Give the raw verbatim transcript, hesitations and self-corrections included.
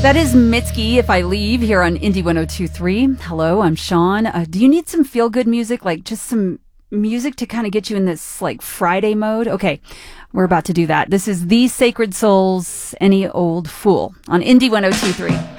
That is Mitski, If I Leave, here on Indie one oh two point three. Hello, I'm Sean. Uh, do you need some feel-good music, like just some music to kind of get you in this like Friday mode? Okay, we're about to do that. This is The Sacred Souls, Any Old Fool on Indie one oh two point three.